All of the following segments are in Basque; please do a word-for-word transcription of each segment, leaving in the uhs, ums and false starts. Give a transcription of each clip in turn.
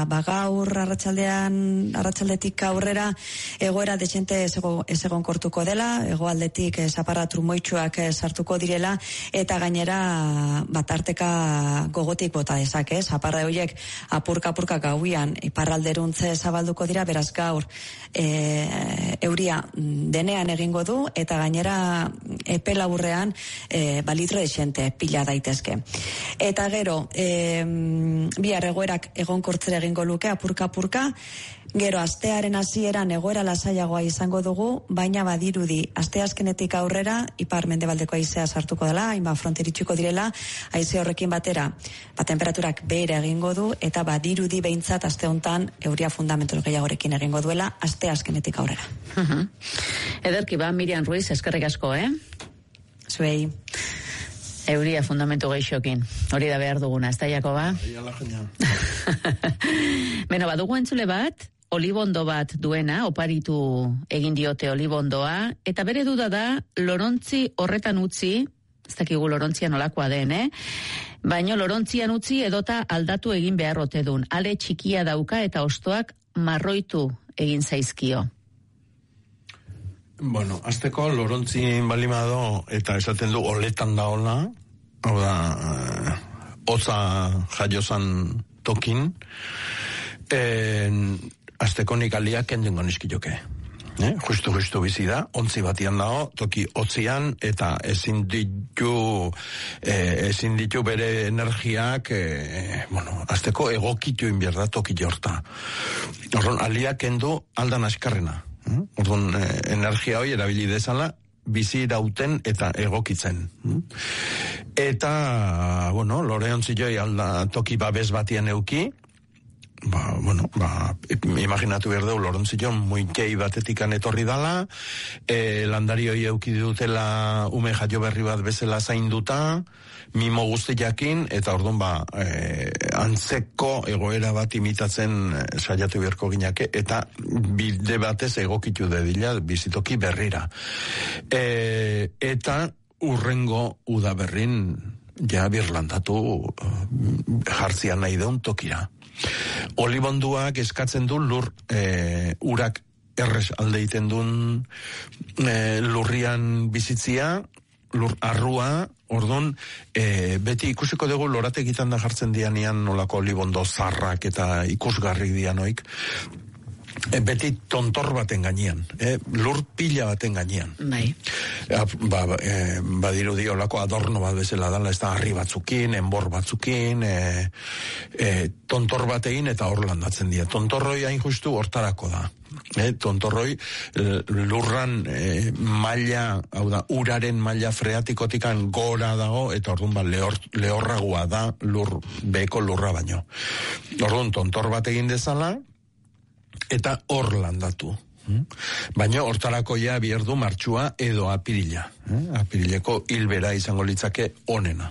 ba gaur arratsaldean arratsaldetik aurrera egoera dezente ez egon kortuko dela, hegoaldetik zaparra trumoitsuak sartuko direla eta gainera batarteka gogotik bota dezake, zaparra horiek apurka apurka gauian iparralderuntze zabalduko dira, beraz gaur e, euria denean egingo du eta gainera epe laburrean e, balitro dezente pila daitezke. Eta gero, e, bihar egoerak egonkortzera egingo luke apurka apurka, gero astearen hasieran egoera lasaiagoa izango dugu, baina badirudi asteazkenetik aurrera ipar mendebaldeko haizea sartuko dela, hainbat fronteritsuko direla, haize horrekin batera, ba temperaturak behera egingo du eta badirudi behintzat aste hontan euria fundamental gehiagorekin egingo duela asteazkenetik aurrera. Uh-huh. Ederki ba, Miriam Ruiz, eskerrik asko, eh? Zuei. Euria fundamentu geixokin. Hori da behar duguna, ez da, Jakoba? Beno, badugu entzule bat, olibondo bat duena, oparitu egin diote olibondoa, eta bere duda da, lorontzi horretan utzi, ez dakigu lorontzia nolakoa den, eh? Baina lorontzian utzi edota aldatu egin beharrote dun. Ale txikia dauka eta ostoak marroitu egin zaizkio. Bueno, azteko lorontzin balimado eta esaten du oletan da hola, hau da, uh, oza jaiozan tokin, en, azteko nik aliak kendengo nizkioke. Eh? Justu, justu bizi da, ontzi batian dago, toki otzian, eta ezin ditu, eh, ezin ditu bere energiak, eh, bueno, azteko egokitu inbierda toki jorta. Horron, aliak kendu aldan askarrena. Orduan, eh, energia hori erabili dezala bizi irauten eta egokitzen. Eta, bueno, loreontziloi alda toki babes batian euki, ba, bueno, ba, imaginatu behar dugu lorontzilon muinkei batetikan etorri dala, e, landarioi euki dutela ume jaio berri bat bezala zainduta, mimo guzti jakin, eta orduan ba, e, antzeko egoera bat imitatzen e, saiatu beharko ginake, eta bide batez egokitu dedila bizitoki berrira. E, eta urrengo udaberrin ja birlandatu jartzian nahi deun tokira. Olibonduak eskatzen du lur e, urak errez alde iten duen e, lurrian bizitzia, lur arrua, orduan, e, beti ikusiko dugu lorategitan da jartzen dianean nolako olibondo zarrak eta ikusgarrik dianoik, e, beti tontor baten gainean, e, lur pila baten gainean. Bai. E, ba, e, badiru di olako adorno bat bezala dala, ez da harri batzukin, enbor batzukin, e, e, tontor batein eta hor landatzen dira. Tontorroi hain justu hortarako da. Eh, tontorroi lurran eh, maila, hau da, uraren maila freatikotikan gora dago, eta orduan ba, lehor, lehorragua da lur, beheko lurra baino. Orduan, tontor bat egin dezala, eta hor landatu. Baina hortarako ja bierdu martxua edo apirila. Eh? Apirileko hilbera izango litzake onena.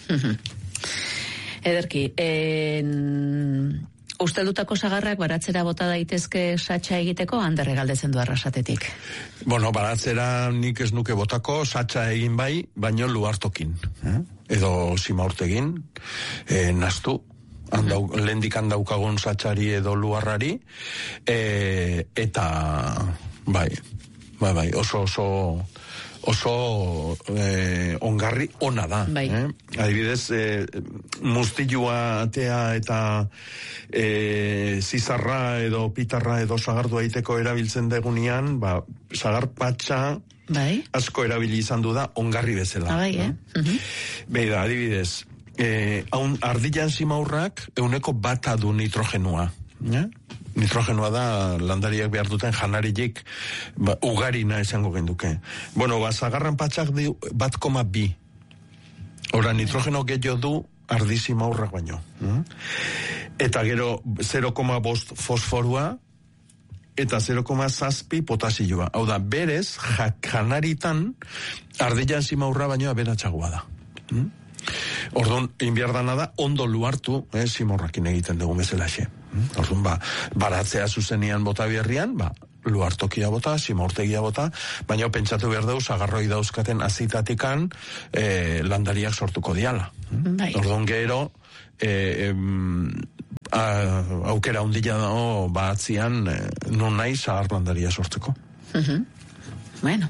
Ederki, en... Usteldutako sagarrak baratzera bota daitezke satxa egiteko, Anderre galdetzen du Arrasatetik. Bueno, baratzera nik ez nuke botako, satxa egin bai, baino luartokin. Eh? Edo simaurtegin, eh, naztu, andau, uh-huh. Lehendik handaukagun satxari edo luarrari, eh, eta bai, bai, bai, oso oso... oso eh, ongarri ona da. Bai. Eh? Adibidez, eh, mustilua atea eta eh, zizarra edo pitarra edo sagardu aiteko erabiltzen degunean, ba, sagar patxa bai. Asko erabili izan du da ongarri bezala. Ah, bai, eh? Uh-huh. Beida, adibidez, eh, haun ardilan zimaurrak euneko bata du nitrogenua. Eh? Nitrogenoa da landariak behar duten janarilik ba, ugarina esango genduke. Bueno, ba, zagarran patxak di bat koma bi. Ora, nitrogeno gehiago du ardizima aurrak baino. Mm? Eta gero zero koma bost fosforua eta zero koma zazpi potasioa. Hau da, berez, janaritan ardilan zima aurra baino aberatxagoa da. Mm? Orduan, inbiardana da, ondo luartu, eh, zimorrakin egiten dugu bezalaxe. Orduan, ba, baratzea zuzenian bota berrian, ba, luartokia bota, simortegia bota, baina pentsatu behar dugu, sagarroi dauzkaten azitatikan eh, landariak sortuko diala. Bai. Orduan, gero, eh, em, aukera hundila dago batzian non nahi zaharlandaria sortzeko. Uh-huh. Bueno,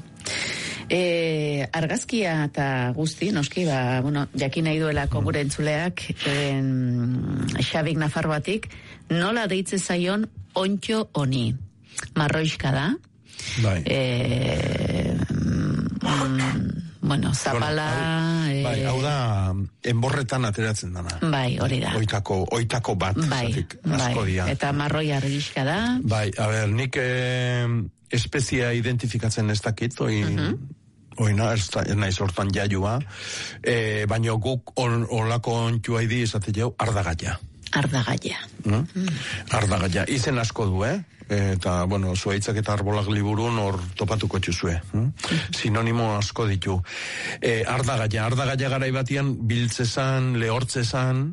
e, argazkia eta guzti, noski, ba, bueno, jakin nahi duelako gure entzuleak, en, Xabik Nafarroatik, nola deitze zaion ontxo honi? Marroixka da? Bai. E, mm, bueno, zapala... Bueno, hau, e... bai, hau da, enborretan ateratzen dana. Bai, hori da. Oitako, oitako bat, bai, zatik, asko bai. dia. Eta marroi argixka da. Bai, a ber, nik eh, espezia identifikatzen ez dakit, oi... Uh-huh. Oina, ez da, naiz hortan jaiua, e, baina guk olako ontua idi esate jau, ardagaia. Ardagaia. Mm? Mm. Ardagaia. Izen asko du, eh? Eta, bueno, zuaitzak eta arbolak liburun hor topatuko txuzue. Mm? Mm. Sinonimo asko ditu. E, ardagaia. Ardagaia garai batian biltzezan, lehortzezan,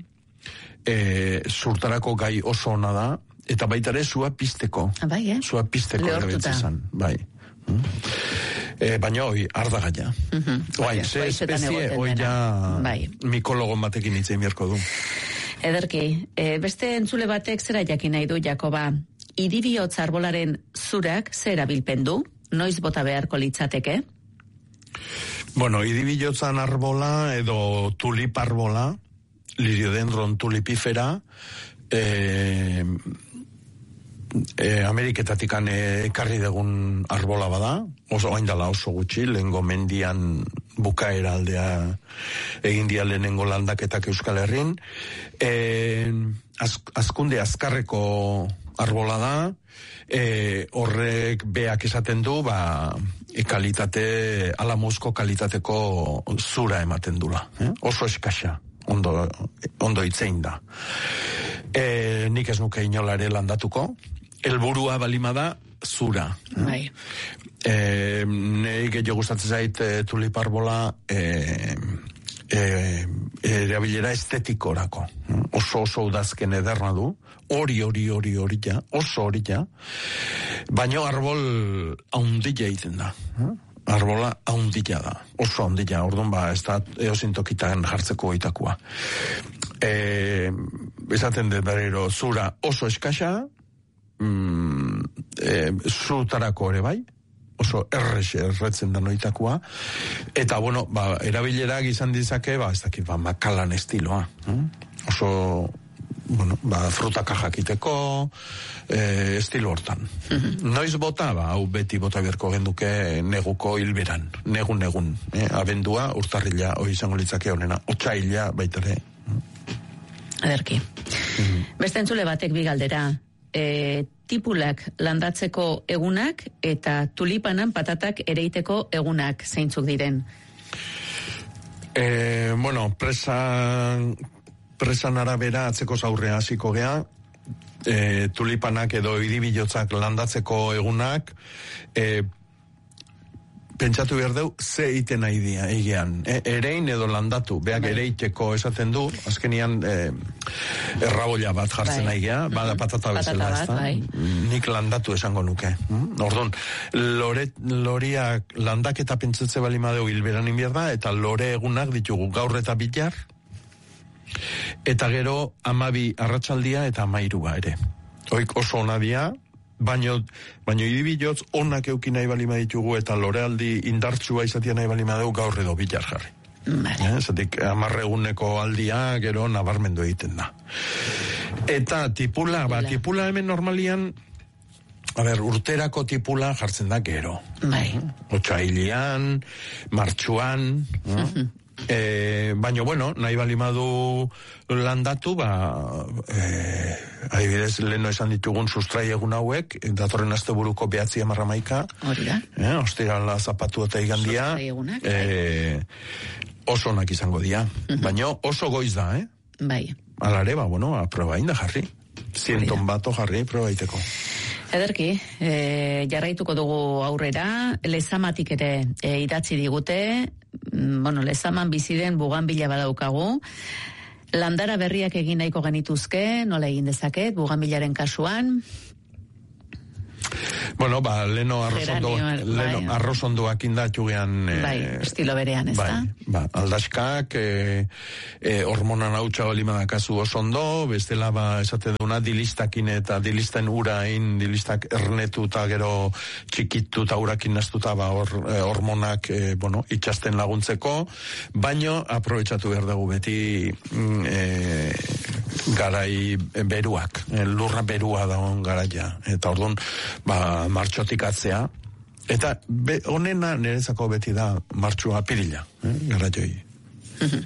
e, zurtarako gai oso ona da, eta baitare zua pizteko. Bai, eh? Zua pizteko erabiltzezan. Bai. Mm? E, baina hoi, ardagaia. Uh-huh. Bai, ze espezie, hoi ja bai. Mikologon batekin itzein bierko du. Ederki, e, beste entzule batek zera jakin nahi du, Jakoba, idiriotz arbolaren zurak zera bilpen du? Noiz bota beharko litzateke? Bueno, idibiotzan arbola edo tulip arbola, liriodendron tulipifera, eh... E, Ameriketatik ekarri degun arbola bada, oso oindala oso gutxi, lehengo mendian bukaera aldea egin dia lehenengo landaketak Euskal Herrin. E, az, azkunde azkarreko arbola da, e, horrek beak esaten du, ba, e, kalitate, alamuzko kalitateko zura ematen dula. Eh? Oso eskasa, ondo, ondo itzein da. E, nik ez nuke inolare landatuko, helburua balima da zura. Bai. E, Nei gehiago gustatzen zait e, tuliparbola e, e, erabilera estetikorako. Oso oso udazken ederna du, hori hori hori hori ja, oso hori ja, baina arbol haundila egiten da. Arbola haundila da, oso haundila, orduan ba, ez da eosintokitan jartzeko oitakoa. E, esaten dut berriro, zura oso eskasa, mm, e, zutarako ere bai, oso errexe erretzen da noitakoa, eta bueno, ba, erabilerak izan dizake, ba, ez dakit, ba, makalan estiloa, hm? Oso, bueno, ba, frutaka jakiteko, e, estilo hortan. Mm-hmm. Noiz bota, ba, hau beti bota berko genduke neguko hilberan, negun-negun, eh? Abendua, urtarrila, hoi izango litzake honena, otsaila baitare. Aderki. Mm-hmm. Beste entzule batek bigaldera, e, tipulak landatzeko egunak eta tulipanan patatak ereiteko egunak zeintzuk diren? E, bueno, presan, presan arabera atzeko zaurrea hasiko gea, e, tulipanak edo idibilotzak landatzeko egunak, e, pentsatu behar deu, ze iten nahi dia, egean. E, erein edo landatu, beak ereiteko esaten du, azkenian e, errabolla bat jartzen nahi gea, mm-hmm. bada patata bezala, ez da? Bai. Nik landatu esango nuke. Mm? Orduan, lore, loriak landaketa pentsatze bali madeu hilberan inbierda, eta lore egunak ditugu gaur eta bilar, eta gero amabi arratsaldia eta amairua ere. Oik oso ona dia, Baino, baino idibilotz onak euki nahi balima ditugu eta lorealdi indartsua izatea nahi balima dugu gaur edo bilar jarri. Vale. Eh, zatik amarreguneko aldia gero nabarmendu egiten da. Eta tipula, ba, tipula hemen normalian, a ber, urterako tipula jartzen da gero. Bai. Otsailian, martxuan, eh? E, baina, bueno, nahi balimadu landatu, ba, e, adibidez, leheno esan ditugun sustrai egun hauek, datorren asteburuko behatzi amarra maika, hori da, e, ostirala zapatu eta igandia, e, oso onak izango dia, uh-huh. baina oso goiz da, eh? Bai. Alare, ba, bueno, proba inda jarri, zienton bato jarri, proba iteko. Ederki, e, jarraituko dugu aurrera, lezamatik ere e, idatzi digute, bueno, lezaman biziden buganbila badaukagu, landara berriak egin nahiko genituzke, nola egin dezaket, buganbilaren kasuan? Bueno, ba, leno arrozondo, Geranio, leno bai. arrozondoak indatxugean... Bai, estilo berean, ez da? Bai, ba, aldaskak, e, e, hormonan hautsa olimadakazu osondo, bestela, ba, esate duna, dilistakin eta dilisten urain, dilistak ernetu eta gero txikitu eta urakin naztuta, ba, hor, e, hormonak, e, bueno, itxasten laguntzeko, baino, aprobetsatu behar dugu beti e, garai beruak, e, lurra berua dagoen garaia, eta orduan, ba, martxotik atzea, eta be, onena nerezako beti da martxua apirila, eh, garaioi.